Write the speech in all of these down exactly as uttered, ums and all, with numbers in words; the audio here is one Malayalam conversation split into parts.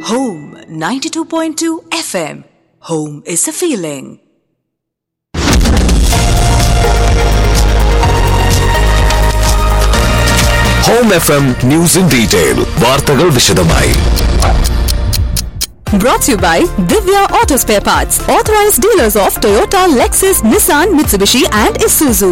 Home ninety-two point two F M. Home is a feeling. Home F M News in Detail. വാർത്തകൾ വിശദമായി. Brought to you by Divya Auto Spare Parts, authorized dealers of Toyota, Lexus, Nissan, Mitsubishi and Isuzu.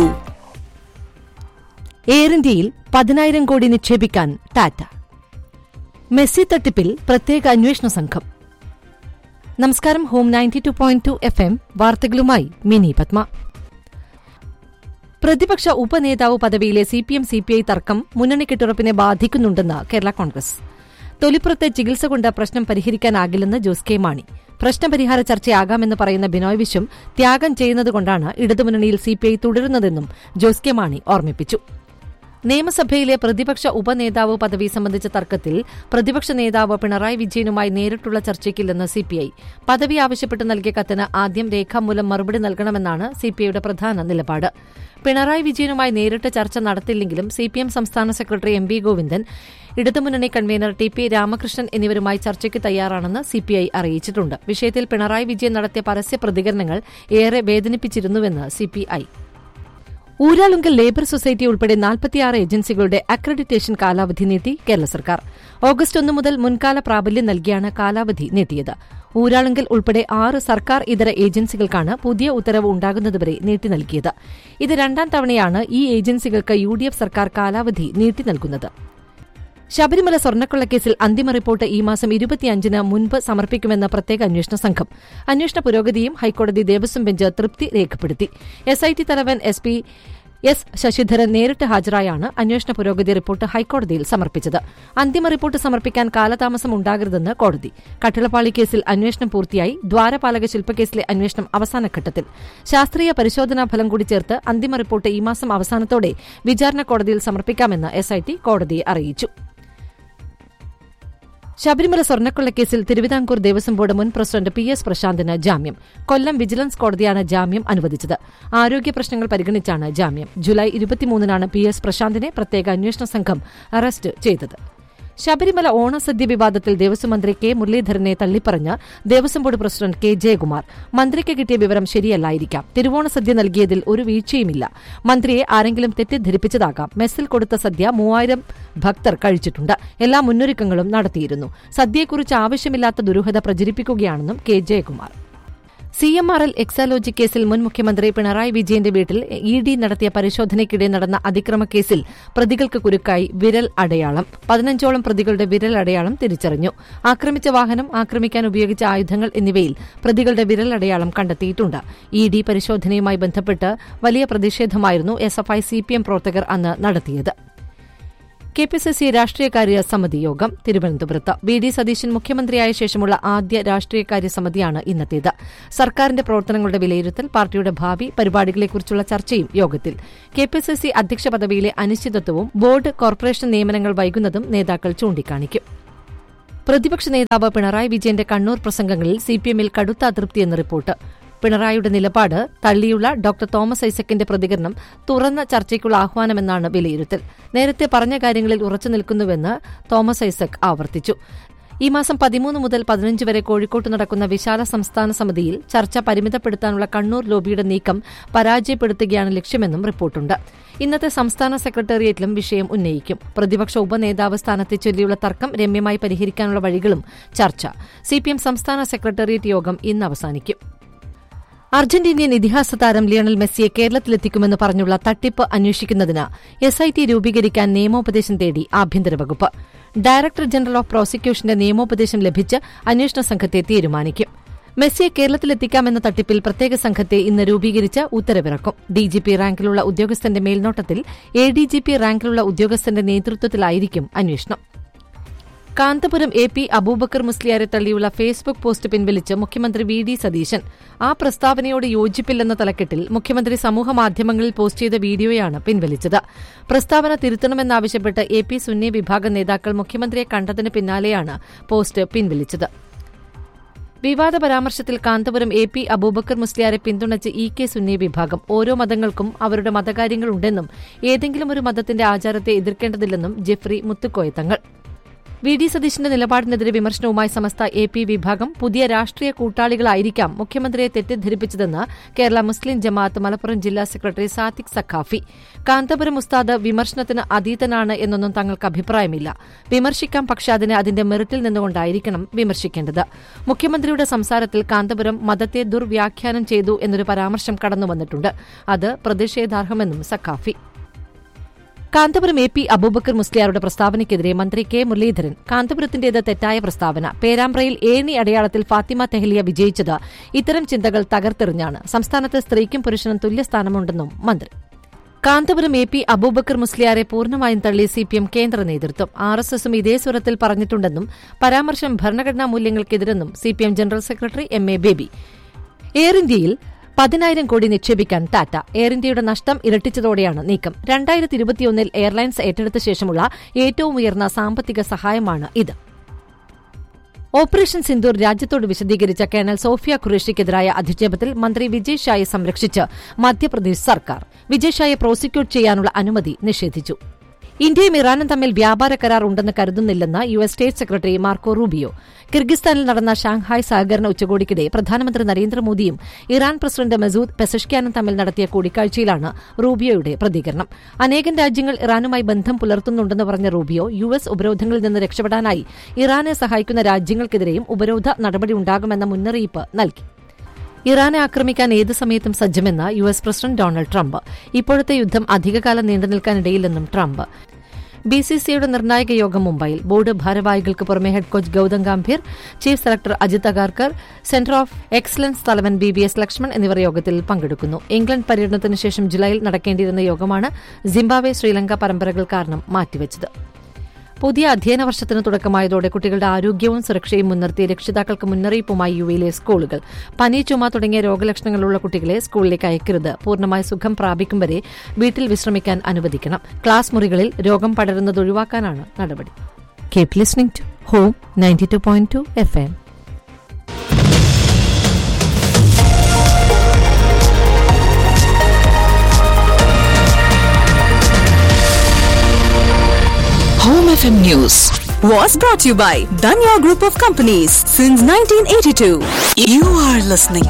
Air ഇന്ത്യയിൽ പതിനായിരം കോടി നിക്ഷേപിക്കാൻ ടാറ്റ. മെസ്സി തട്ടിപ്പിൽ പ്രത്യേക അന്വേഷണ സംഘം. നമസ്കാരം. Home ninety two point two F M വാർത്തകളുമായി മിനി പത്മ. പ്രതിപക്ഷ ഉപനേതാവ് പദവിയിലെ C P M C P I തർക്കം മുന്നണി കെട്ടുറപ്പിനെ ബാധിക്കുന്നുണ്ടെന്ന് കേരള കോൺഗ്രസ്. തൊലിപ്പുറത്തെ ചികിത്സ കൊണ്ട് പ്രശ്നം പരിഹരിക്കാനാകില്ലെന്ന് ജോസ് കെ മാണി. പ്രശ്നപരിഹാര ചർച്ചയാകാമെന്ന് പറയുന്ന ബിനോയ് വിശ്വം ത്യാഗം ചെയ്യുന്നതുകൊണ്ടാണ് ഇടതുമുന്നണിയിൽ C P I തുടരുന്നതെന്നും Jose K Mani ഓർമ്മിപ്പിച്ചു. നിയമസഭയിലെ പ്രതിപക്ഷ ഉപനേതാവ് പദവി സംബന്ധിച്ച തർക്കത്തിൽ പ്രതിപക്ഷ നേതാവ് പിണറായി വിജയനുമായി നേരിട്ടുള്ള ചർച്ചയ്ക്കില്ലെന്ന് സിപിഐ. പദവി ആവശ്യപ്പെട്ട് നൽകിയ കത്തിന് ആദ്യം രേഖാമൂലം മറുപടി നൽകണമെന്നാണ് സിപിഐയുടെ പ്രധാന നിലപാട്. പിണറായി വിജയനുമായി നേരിട്ട് ചർച്ച നടത്തില്ലെങ്കിലും സിപിഎം സംസ്ഥാന സെക്രട്ടറി എം വി ഗോവിന്ദൻ, ഇടതുമുന്നണി കൺവീനർ ടി പി രാമകൃഷ്ണൻ എന്നിവരുമായി ചർച്ചയ്ക്ക് തയ്യാറാണെന്ന് സിപിഐ അറിയിച്ചിട്ടുണ്ട്. വിഷയത്തിൽ പിണറായി വിജയൻ നടത്തിയ പരസ്യ പ്രതികരണങ്ങൾ ഏറെ വേദനിപ്പിച്ചിരുന്നുവെന്ന് സിപിഐ. ഊരാളുങ്കൽ ലേബർ സൊസൈറ്റി ഉൾപ്പെടെ നാൽപ്പത്തിയാറ് ഏജൻസികളുടെ അക്രഡിറ്റേഷൻ കാലാവധി നീട്ടി കേരള സർക്കാർ. ഓഗസ്റ്റ് ഒന്ന് മുതൽ മുൻകാല പ്രാബല്യം നൽകിയാണ് കാലാവധി നീട്ടിയത്. ഊരാളുങ്കൽ ഉൾപ്പെടെ ആറ് സർക്കാർ ഇതര ഏജൻസികൾക്കാണ് പുതിയ ഉത്തരവ് ഉണ്ടാകുന്നതുവരെ നീട്ടി നൽകിയത്. ഇത് രണ്ടാം തവണയാണ് ഈ ഏജൻസികൾക്ക് യു ഡി എഫ് സർക്കാർ കാലാവധി നീട്ടി നൽകുന്നത്. ശബരിമല സ്വർണ്ണക്കൊള്ളക്കേസിൽ അന്തിമ റിപ്പോർട്ട് ഈ മാസം ഇരുപത്തിയഞ്ചിന് മുൻപ് സമർപ്പിക്കുമെന്ന് പ്രത്യേക അന്വേഷണ സംഘം. അന്വേഷണ പുരോഗതിയും ഹൈക്കോടതി ദേവസ്വം ബെഞ്ച് തൃപ്തി രേഖപ്പെടുത്തി. എസ് ഐ ടി തലവൻ എസ് പി എസ് ശശിധരൻ നേരിട്ട് ഹാജരായാണ് അന്വേഷണ പുരോഗതി റിപ്പോർട്ട് ഹൈക്കോടതിയിൽ സമർപ്പിച്ചത്. അന്തിമ റിപ്പോർട്ട് സമർപ്പിക്കാൻ കാലതാമസം ഉണ്ടാകരുതെന്ന് കോടതി. കട്ടിളപ്പാളി കേസിൽ അന്വേഷണം പൂർത്തിയായി. ദ്വാരപാലക ശില്പക്കേസിലെ അന്വേഷണം അവസാനഘട്ടത്തിൽ. ശാസ്ത്രീയ പരിശോധനാ ഫലം കൂടി ചേർത്ത് അന്തിമ റിപ്പോർട്ട് ഈ മാസം അവസാനത്തോടെ വിചാരണ കോടതിയിൽ സമർപ്പിക്കാമെന്ന് എസ് ഐ ടി കോടതിയെ അറിയിച്ചു. ശബരിമല സ്വർണ്ണക്കൊള്ളക്കേസിൽ തിരുവിതാംകൂർ ദേവസ്വം ബോർഡ് മുൻ പ്രസിഡന്റ് പി എസ് പ്രശാന്തിന് ജാമ്യം. കൊല്ലം വിജിലൻസ് കോടതിയാണ് ജാമ്യം അനുവദിച്ചത്. ആരോഗ്യ പ്രശ്നങ്ങൾ പരിഗണിച്ചാണ് ജാമ്യം. ജൂലൈ ഇരുപത്തിമൂന്നിനാണ് പി എസ് പ്രശാന്തിനെ പ്രത്യേക അന്വേഷണ സംഘം അറസ്റ്റ് ചെയ്തത്. ശബരിമല ഓണസദ്യ വിവാദത്തിൽ ദേവസ്വം മന്ത്രി കെ മുരളീധരനെ തള്ളിപ്പറഞ്ഞ് Devaswom board president K Jayakumar. മന്ത്രിക്ക് കിട്ടിയ വിവരം ശരിയല്ലായിരിക്കാം. തിരുവോണസദ്യ നൽകിയതിൽ ഒരു വീഴ്ചയുമില്ല. മന്ത്രിയെ ആരെങ്കിലും തെറ്റിദ്ധരിപ്പിച്ചതാകാം. മെസ്സിൽ കൊടുത്ത സദ്യ മൂവായിരം ഭക്തർ കഴിച്ചിട്ടുണ്ട്. എല്ലാ മുന്നൊരുക്കങ്ങളും നടത്തിയിരുന്നു. സദ്യയെക്കുറിച്ച് ആവശ്യമില്ലാത്ത ദുരൂഹത പ്രചരിപ്പിക്കുകയാണെന്നും K Jayakumar. C M R L Exalogic കേസിൽ മുൻ മുഖ്യമന്ത്രി പിണറായി വിജയന്റെ വീട്ടിൽ ഇ ഡി നടത്തിയ പരിശോധനയ്ക്കിടെ നടന്ന അതിക്രമക്കേസിൽ പ്രതികൾക്ക് കുരുക്കായി വിരൽ അടയാളം. പതിനഞ്ചോളം പ്രതികളുടെ വിരൽ അടയാളം തിരിച്ചറിഞ്ഞു. ആക്രമിച്ച വാഹനം, ആക്രമിക്കാൻ ഉപയോഗിച്ച ആയുധങ്ങൾ എന്നിവയിൽ പ്രതികളുടെ വിരൽ അടയാളം കണ്ടെത്തിയിട്ടുണ്ട്. ഇ ഡി പരിശോധനയുമായി ബന്ധപ്പെട്ട് വലിയ പ്രതിഷേധമായിരുന്നു S F I C P M പ്രവർത്തകർ അന്ന് നടത്തിയത്. കെ പി സി സി രാഷ്ട്രീയകാര്യ സമിതി യോഗം തിരുവനന്തപുരത്ത്. വി ഡി സതീശൻ മുഖ്യമന്ത്രിയായ ശേഷമുള്ള ആദ്യ രാഷ്ട്രീയകാര്യ സമിതിയാണ് ഇന്നത്തേത്. സർക്കാരിന്റെ പ്രവർത്തനങ്ങളുടെ വിലയിരുത്തൽ, പാർട്ടിയുടെ ഭാവി പരിപാടികളെക്കുറിച്ചുള്ള ചർച്ചയും യോഗത്തിൽ. കെ പി സി സി അധ്യക്ഷ പദവിയിലെ അനിശ്ചിതത്വവും ബോർഡ് കോർപ്പറേഷൻ നിയമനങ്ങൾ വൈകുന്നതും നേതാക്കൾ ചൂണ്ടിക്കാണിക്കും. പ്രതിപക്ഷ നേതാവ് പിണറായി വിജയന്റെ കണ്ണൂർ പ്രസംഗങ്ങളിൽ സിപിഎമ്മിൽ കടുത്ത അതൃപ്തിയെന്ന് റിപ്പോർട്ട്. പിണറായിയുടെ നിലപാട് തള്ളിയുള്ള ഡോക്ടർ തോമസ് ഐസക്കിന്റെ പ്രതികരണം തുറന്ന ചർച്ചയ്ക്കുള്ള ആഹ്വാനമെന്നാണ് വിലയിരുത്തൽ. നേരത്തെ പറഞ്ഞ കാര്യങ്ങളിൽ ഉറച്ചു നിൽക്കുന്നുവെന്ന് തോമസ് ഐസക് ആവർത്തിച്ചു. ഈ മാസം പതിമൂന്ന് മുതൽ പതിനഞ്ച് വരെ കോഴിക്കോട്ട് നടക്കുന്ന വിശാല സംസ്ഥാന സമിതിയിൽ ചർച്ച പരിമിതപ്പെടുത്താനുള്ള കണ്ണൂർ ലോബിയുടെ നീക്കം പരാജയപ്പെടുത്തുകയാണ് ലക്ഷ്യമെന്നും റിപ്പോർട്ടുണ്ട്. ഇന്നത്തെ സംസ്ഥാന സെക്രട്ടേറിയറ്റിലും വിഷയം ഉന്നയിക്കും. പ്രതിപക്ഷ ഉപനേതാവ് സ്ഥാനത്തെ ചൊല്ലിയുള്ള തർക്കം രമ്യമായി പരിഹരിക്കാനുള്ള വഴികളും ചർച്ച. സിപിഎം സംസ്ഥാന സെക്രട്ടേറിയറ്റ് യോഗം ഇന്ന് അവസാനിക്കും. അർജന്റീനിയൻ ഇതിഹാസ താരം ലിയണൽ മെസ്സിയെ കേരളത്തിലെത്തിക്കുമെന്ന് പറഞ്ഞുള്ള തട്ടിപ്പ് അന്വേഷിക്കുന്നതിന് എസ് ഐ ടി രൂപീകരിക്കാൻ നിയമോപദേശം തേടി ആഭ്യന്തര വകുപ്പ്. ഡയറക്ടർ ജനറൽ ഓഫ് പ്രോസിക്യൂഷന്റെ നിയമോപദേശം ലഭിച്ച് അന്വേഷണ സംഘത്തെ തീരുമാനിക്കും. മെസ്സിയെ കേരളത്തിലെത്തിക്കാമെന്ന തട്ടിപ്പിൽ പ്രത്യേക സംഘത്തെ ഇന്ന് രൂപീകരിച്ച് ഉത്തരവിറക്കും. ഡിജിപി റാങ്കിലുള്ള ഉദ്യോഗസ്ഥന്റെ മേൽനോട്ടത്തിൽ എ ഡി ജി പി റാങ്കിലുള്ള ഉദ്യോഗസ്ഥന്റെ നേതൃത്വത്തിലായിരിക്കും അന്വേഷണം. കാന്തപുരം എ പി അബൂബക്കർ മുസ്ലിയാരെ തള്ളിയുള്ള ഫേസ്ബുക്ക് പോസ്റ്റ് പിൻവലിച്ച് മുഖ്യമന്ത്രി വി ഡി സതീശൻ. ആ പ്രസ്താവനയോട് യോജിപ്പില്ലെന്ന തലക്കെട്ടിൽ മുഖ്യമന്ത്രി സമൂഹമാധ്യമങ്ങളിൽ പോസ്റ്റ് ചെയ്ത വീഡിയോയാണ് പിൻവലിച്ചത്. പ്രസ്താവന തിരുത്തണമെന്നാവശ്യപ്പെട്ട് എ പി സുന്നി വിഭാഗം നേതാക്കൾ മുഖ്യമന്ത്രിയെ കണ്ടതിന് പിന്നാലെയാണ് പോസ്റ്റ് പിൻവലിച്ചത്. വിവാദ പരാമർശത്തിൽ കാന്തപുരം എ പി അബൂബക്കർ മുസ്ലിയാരെ പിന്തുണച്ച് ഇ കെ സുന്നി വിഭാഗം. ഓരോ മതങ്ങൾക്കും അവരുടെ മതകാര്യങ്ങളുണ്ടെന്നും ഏതെങ്കിലും ഒരു മതത്തിന്റെ ആചാരത്തെ എതിർക്കേണ്ടതില്ലെന്നും Jeffrey Muthukoya Thangal. V D സതീശന്റെ നിലപാടിനെതിരെ വിമർശനവുമായി സമസ്ത എ പി വിഭാഗം. പുതിയ രാഷ്ട്രീയ കൂട്ടാളികളായിരിക്കാം മുഖ്യമന്ത്രിയെ തെറ്റിദ്ധരിപ്പിച്ചതെന്ന് കേരള മുസ്ലിം ജമാഅത്ത് മലപ്പുറം ജില്ലാ സെക്രട്ടറി സാദിഖ് സഖാഫി. കാന്തപുരം ഉസ്താദ് വിമർശനത്തിന് അതീതനാണ് എന്നൊന്നും തങ്ങൾക്ക് അഭിപ്രായമില്ല. വിമർശിക്കാം, പക്ഷേ അതിനെ അതിന്റെ മെറിറ്റിൽ നിന്നുകൊണ്ടായിരിക്കണം വിമർശിക്കേണ്ടത്. മുഖ്യമന്ത്രിയുടെ സംസാരത്തിൽ കാന്തപുരം മതത്തെ ദുർവ്യാഖ്യാനം ചെയ്തു എന്നൊരു പരാമർശം കടന്നുവന്നിട്ടുണ്ട്. അത് പ്രതിഷേധാർഹമെന്നും സഖാഫി. കാന്തപുരം എ പി അബൂബക്കർ മുസ്ലിയാരുടെ പ്രസ്താവനയ്ക്കെതിരെ മന്ത്രി കെ മുരളീധരൻ. കാന്തപുരത്തിന്റേത് തെറ്റായ പ്രസ്താവന. പേരാമ്പ്രയിൽ ഏണി അടയാളത്തിൽ ഫാത്തിമ തെഹ്ലിയ വിജയിച്ചത് ഇത്തരം ചിന്തകൾ തകർത്തെറിഞ്ഞാണ്. സംസ്ഥാനത്ത് സ്ത്രീക്കും പുരുഷനും തുല്യസ്ഥാനമുണ്ടെന്നും മന്ത്രി. കാന്തപുരം എ പി അബൂബക്കർ മുസ്ലിയാരെ പൂർണ്ണമായും തള്ളി സിപിഎം കേന്ദ്ര നേതൃത്വം. ആർ എസ് എസും ഇതേ സ്വരത്തിൽ പറഞ്ഞിട്ടുണ്ടെന്നും പരാമർശം ഭരണഘടനാ മൂല്യങ്ങൾക്കെതിരെന്നും CPM general secretary M A baby. Air ഇന്ത്യയിൽ പതിനായിരം കോടി നിക്ഷേപിക്കാൻ ടാറ്റ. എയർ ഇന്ത്യയുടെ നഷ്ടം ഇരട്ടിച്ചതോടെയാണ് നീക്കം. രണ്ടായിരത്തി ഇരുപത്തിയൊന്നിൽ എയർലൈൻസ് ഏറ്റെടുത്ത ശേഷമുള്ള ഏറ്റവും ഉയർന്ന സാമ്പത്തിക സഹായമാണ് ഇത്. ഓപ്പറേഷൻ സിന്ദൂർ രാജ്യത്തോട് വിശദീകരിച്ച കേണൽ സോഫിയ ഖുറേഷിക്കെതിരായ അധിക്ഷേപത്തിൽ മന്ത്രി വിജയ് ഷായെ സംരക്ഷിച്ച് മധ്യപ്രദേശ് സർക്കാർ. വിജയ് ഷായെ പ്രോസിക്യൂട്ട് ചെയ്യാനുള്ള അനുമതി നിഷേധിച്ചു. ഇന്ത്യയും ഇറാനും തമ്മിൽ വ്യാപാര കരാർ ഉണ്ടെന്ന് കരുതുന്നില്ലെന്ന് U S state secretary Marco Rubio. കിർഗിസ്ഥാനിൽ നടന്ന ഷാങ്ഹായ് സഹകരണ ഉച്ചകോടിക്കിടെ പ്രധാനമന്ത്രി നരേന്ദ്രമോദിയും ഇറാൻ പ്രസിഡന്റ് മസൂദ് പെസഷ്ക്യാനും തമ്മിൽ നടത്തിയ കൂടിക്കാഴ്ചയിലാണ് റൂബിയോയുടെ പ്രതികരണം. അനേകം രാജ്യങ്ങൾ ഇറാനുമായി ബന്ധം പുലർത്തുന്നുണ്ടെന്ന് പറഞ്ഞ റൂബിയോ യു എസ് ഉപരോധങ്ങളിൽ നിന്ന് രക്ഷപ്പെടാനായി ഇറാനെ സഹായിക്കുന്ന രാജ്യങ്ങൾക്കെതിരെയും ഉപരോധ നടപടിയുണ്ടാകുമെന്ന മുന്നറിയിപ്പ് നൽകി. ഇറാനെ ആക്രമിക്കാൻ ഏത് സമയത്തും സജ്ജമെന്ന് U S president Donald Trump. ഇപ്പോഴത്തെ യുദ്ധം അധികകാലം നീണ്ടുനിൽക്കാനിടയില്ലെന്നും ട്രംപ്. ബി സി സിയുടെ നിർണായക യോഗം മുംബൈയിൽ. ബോർഡ് ഭാരവാഹികൾക്ക് പുറമെ head coach Gautam Gambhir, chief selector Ajith Agarkar, centre of excellence തലവൻ ബി ബി എസ് ലക്ഷ്മൺ എന്നിവർ യോഗത്തിൽ പങ്കെടുക്കുന്നു. ഇംഗ്ലണ്ട് പര്യടനത്തിന് ശേഷം ജൂലൈയിൽ നടക്കേണ്ടിയിരുന്ന യോഗമാണ് സിംബാബ്വെ ശ്രീലങ്ക പരമ്പരകൾ കാരണം മാറ്റിവെച്ചത്. പുതിയ അധ്യയന വർഷത്തിന് തുടക്കമായതോടെ കുട്ടികളുടെ ആരോഗ്യവും സുരക്ഷയും മുൻനിർത്തി രക്ഷിതാക്കൾക്ക് മുന്നറിയിപ്പുമായി യുഎയിലെ സ്കൂളുകൾ. പനി, ചുമ തുടങ്ങിയ രോഗലക്ഷണങ്ങളുള്ള കുട്ടികളെ സ്കൂളിലേക്ക് അയക്കരുത്. പൂർണ്ണമായി സുഖം പ്രാപിക്കും വരെ വീട്ടിൽ വിശ്രമിക്കാൻ അനുവദിക്കണം. ക്ലാസ് മുറികളിൽ രോഗം പടരുന്നത് ഒഴിവാക്കാനാണ് നടപടി. Keep listening to home ninety two point two F M. Home F M News was brought to you by Danya Group of Companies since nineteen eighty-two. You are listening